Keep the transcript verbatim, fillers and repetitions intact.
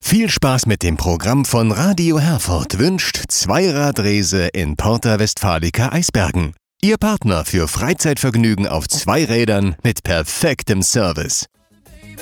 Viel Spaß mit dem Programm von Radio Herford wünscht Zweiradrese in Porta Westfalica Eisbergen. Ihr Partner für Freizeitvergnügen auf zwei Rädern mit perfektem Service.